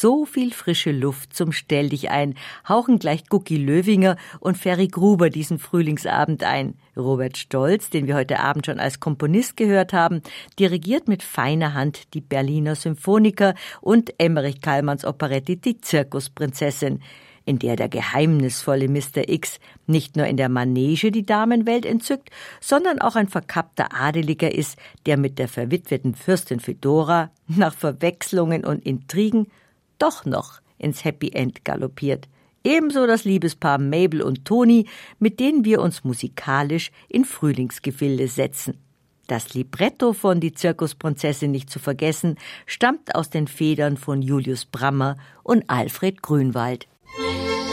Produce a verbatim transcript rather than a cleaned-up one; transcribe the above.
so viel frische Luft zum Stelldichein hauchen gleich Gucki Löwinger und Ferry Gruber diesen Frühlingsabend ein. Robert Stolz, den wir heute Abend schon als Komponist gehört haben, dirigiert mit feiner Hand die Berliner Symphoniker und Emmerich Kallmanns Operette Die Zirkusprinzessin, in der der geheimnisvolle Mister X nicht nur in der Manege die Damenwelt entzückt, sondern auch ein verkappter Adeliger ist, der mit der verwitweten Fürstin Fedora nach Verwechslungen und Intrigen doch noch ins Happy End galoppiert. Ebenso das Liebespaar Mabel und Toni, mit denen wir uns musikalisch in Frühlingsgefilde setzen. Das Libretto von Die Zirkusprinzessin nicht zu vergessen, stammt aus den Federn von Julius Brammer und Alfred Grünwald.